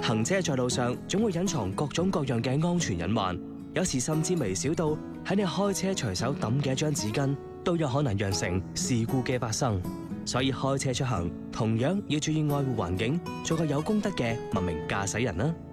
行車在路上總會隱藏各種各樣嘅安全隱患，有時甚至微小到喺你開車隨手抌嘅一張紙巾，都有可能釀成事故嘅發生。所以開車出行同樣要注意愛護環境，做個有公德嘅文明駕駛人啦。